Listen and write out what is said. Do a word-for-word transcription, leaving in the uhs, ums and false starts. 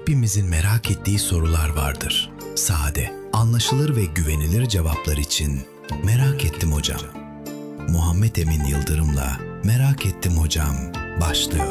hepimizin merak ettiği sorular vardır. Sade, anlaşılır ve güvenilir cevaplar için Merak Ettim Hocam. Muhammed Emin Yıldırım'la Merak Ettim Hocam başlıyor.